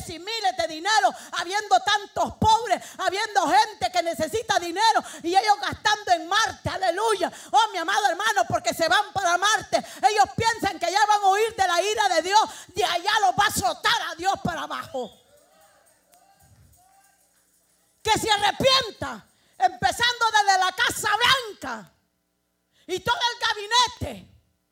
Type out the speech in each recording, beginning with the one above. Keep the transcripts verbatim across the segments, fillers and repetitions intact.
miles y miles de dinero, habiendo tantos pobres, habiendo gente que necesita dinero y ellos gastando en Marte, aleluya. Oh, mi amado hermano, porque se van para Marte. Ellos piensan que ya van a huir de la ira de Dios, de allá los va a azotar a Dios para abajo. Que se arrepienta, empezando desde la Casa Blanca y todo el gabinete.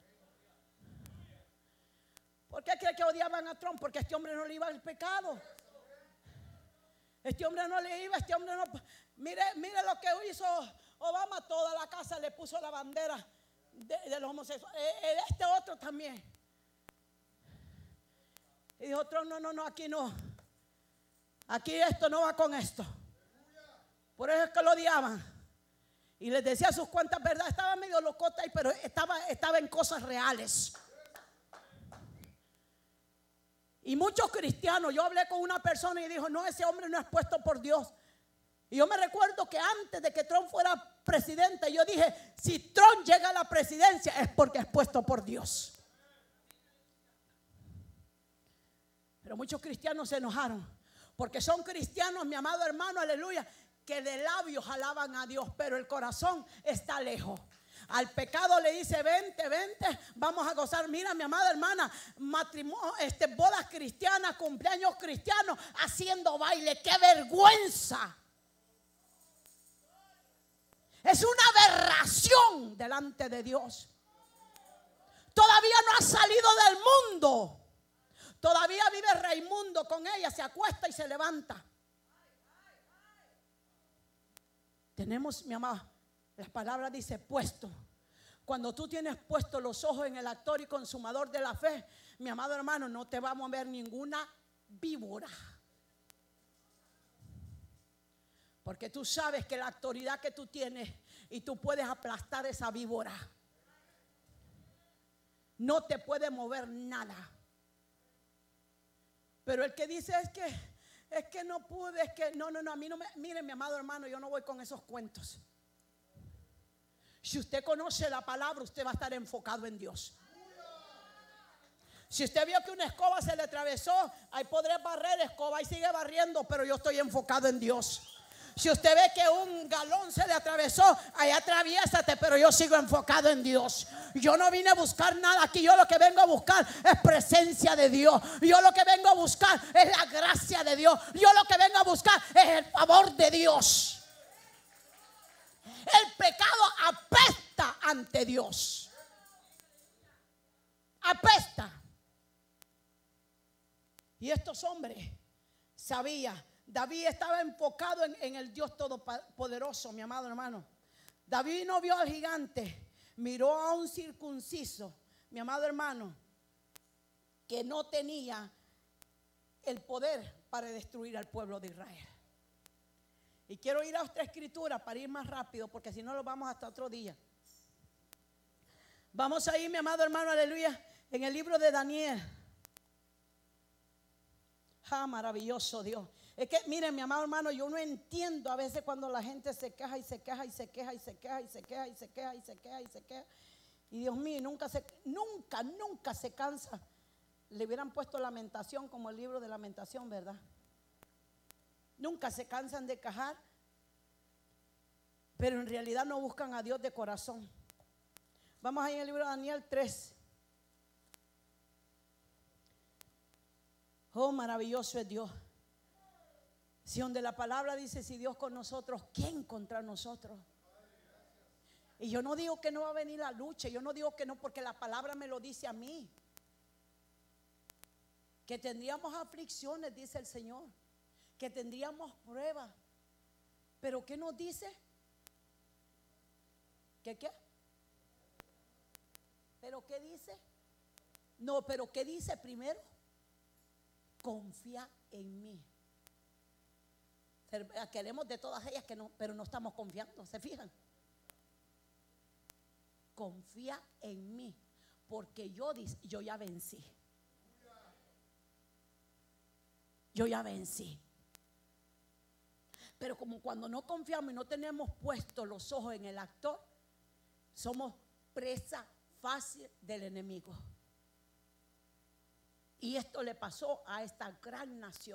¿Por qué cree que odiaban a Trump? Porque este hombre no le iba al pecado. Este hombre no le iba, este hombre no. Mire, mire lo que hizo Obama. Toda la casa le puso la bandera de, de los homosexuales. Este otro también. Y dijo Trump, no, no, no, aquí no. Aquí esto no va con esto. Por eso es que lo odiaban. Y les decía sus cuantas verdades. Estaba medio locota ahí, pero estaba, estaba en cosas reales. Y muchos cristianos, yo hablé con una persona y dijo, no, ese hombre no es puesto por Dios. Y yo me recuerdo que antes de que Trump fuera presidente, yo dije, si Trump llega a la presidencia es porque es puesto por Dios. Pero muchos cristianos se enojaron, porque son cristianos, mi amado hermano, aleluya, que de labios alaban a Dios, pero el corazón está lejos. Al pecado le dice, vente, vente, vamos a gozar. Mira, mi amada hermana, matrimonio, este, bodas cristianas, cumpleaños cristianos, haciendo baile. ¡Qué vergüenza! Es una aberración delante de Dios. Todavía no ha salido del mundo. Todavía vive Raimundo con ella, se acuesta y se levanta. Tenemos, mi amada, la palabra dice puesto. Cuando tú tienes puesto los ojos en el actor y consumador de la fe, mi amado hermano, no te va a mover ninguna víbora. Porque tú sabes que la autoridad que tú tienes y tú puedes aplastar esa víbora. No te puede mover nada. Pero el que dice es que es que no pude, es que no, no, no, a mí no me, miren mi amado hermano, yo no voy con esos cuentos. Si usted conoce la palabra, usted va a estar enfocado en Dios. Si usted vio que una escoba se le atravesó, ahí podré barrer escoba y sigue barriendo, pero yo estoy enfocado en Dios. Si usted ve que un galón se le atravesó, ahí atraviésate, pero yo sigo enfocado en Dios. Yo no vine a buscar nada aquí, yo lo que vengo a buscar es presencia de Dios. Yo lo que vengo a buscar es la gracia de Dios. Yo lo que vengo a buscar es el favor de Dios. El pecado apesta ante Dios. Apesta. Y estos hombres sabían. David estaba enfocado en, en el Dios todopoderoso, mi amado hermano. David no vio al gigante, miró a un circunciso, mi amado hermano, que no tenía el poder para destruir al pueblo de Israel. Y quiero ir a otra escritura para ir más rápido, porque si no lo vamos hasta otro día. Vamos a ir, mi amado hermano, aleluya, en el libro de Daniel. Ah, maravilloso Dios. Es que, miren, mi amado hermano, yo no entiendo a veces cuando la gente se queja y se queja y se queja y se queja y se queja y se queja y se queja y se queja. Y Dios mío, nunca se, nunca, nunca se cansa. Le hubieran puesto Lamentación como el libro de Lamentación, ¿verdad? Nunca se cansan de quejar, pero en realidad no buscan a Dios de corazón. Vamos ahí en el libro de Daniel tres. Oh, maravilloso es Dios. Si donde la palabra dice, si Dios con nosotros, ¿quién contra nosotros? Y yo no digo que no va a venir la lucha, yo no digo que no, porque la palabra me lo dice a mí. Que tendríamos aflicciones, dice el Señor. Que tendríamos pruebas. ¿Pero qué nos dice? ¿Qué qué? ¿Pero qué dice? No, pero ¿qué dice primero? Confía en mí. Queremos de todas ellas, que no, pero no estamos confiando, ¿se fijan? Confía en mí, porque yo, yo ya vencí. Yo ya vencí. Pero como cuando no confiamos y no tenemos puestos los ojos en el actor, somos presa fácil del enemigo. Y esto le pasó a esta gran nación.